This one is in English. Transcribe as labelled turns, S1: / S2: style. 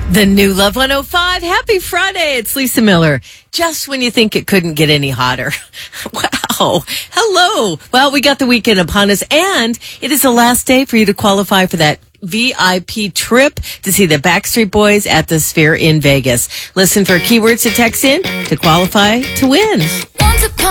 S1: The new Love 105. Happy Friday. It's Lisa Miller. Just when you think it couldn't get any hotter. Wow. Hello. Well, we got the weekend upon us, and it is the last day for you to qualify for that VIP trip to see the Backstreet Boys at the Sphere in Vegas. Listen for keywords to text in to qualify to win.